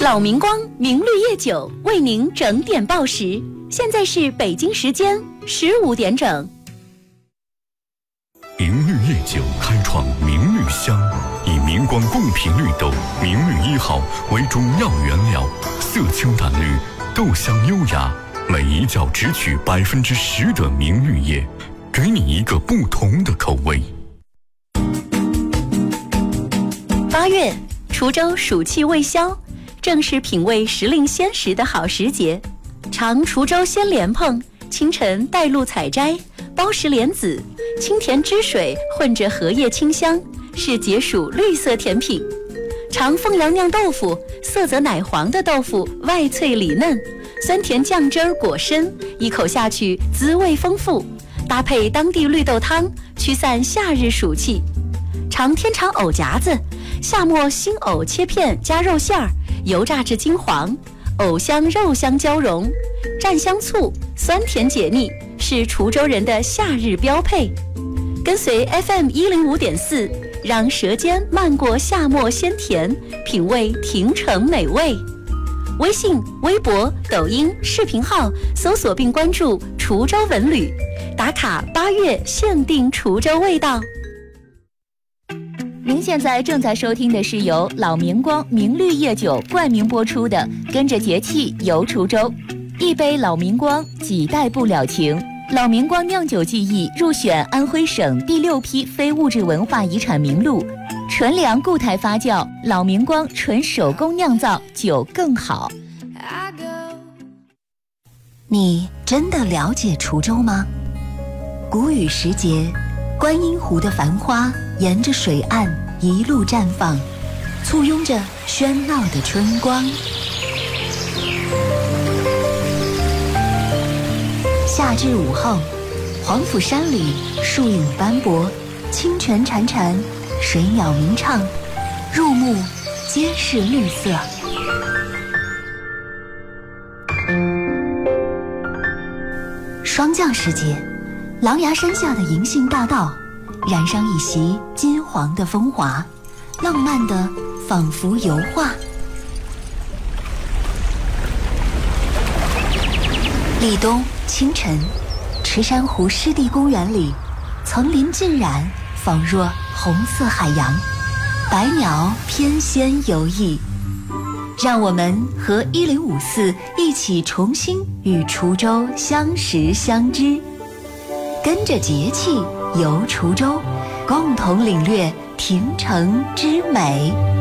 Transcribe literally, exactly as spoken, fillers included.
老明光明绿叶酒为您整点报时，现在是北京时间十五点整。 明绿叶酒开创明绿香，以明光贡品绿豆明绿一号为主要原料，色清淡绿，豆香优雅，每一窖只取百分之十的明绿叶，给你一个不同的口味。 八月，滁州暑气未消，正是品味时令鲜食的好时节。尝滁州鲜莲蓬，清晨带露采摘，包实莲子，清甜汁水混着荷叶清香，是解暑绿色甜品。尝凤阳酿豆腐，色泽奶黄的豆腐外脆里嫩，酸甜酱汁儿裹身，一口下去滋味丰富，搭配当地绿豆汤，驱散夏日暑气。尝天长藕夹子，夏末新藕切片加肉馅儿，油炸至金黄，藕香肉香交融，蘸香醋，酸甜解腻，是滁州人的夏日标配。跟随 F M 一零五点四，让舌尖漫过夏末鲜甜，品味亭城美味。微信、微博、抖音、视频号搜索并关注滁州文旅，打卡八月限定滁州味道。 您现在正在收听的是由老明光明绿叶酒冠名播出的《跟着节气游滁州》，一杯老明光，几代不了情。老明光酿酒技艺入选安徽省第六批非物质文化遗产名录，纯粮固态发酵，老明光纯手工酿造，酒更好。 你真的了解滁州吗？谷雨时节，观音湖的繁花沿着水岸一路绽放，簇拥着喧闹的春光。夏至午后，黄甫山里树影斑驳，清泉潺潺，水鸟鸣唱，入目皆是绿色。霜降时节，狼牙山下的银杏大道染上一袭金黄的风华，浪漫的仿佛油画。立冬清晨，池山湖湿地公园里，层林尽染，仿若红色海洋，百鸟翩跹游弋。让我们和一零五四一起重新与滁州相识相知，跟着节气游滁州，共同领略亭城之美。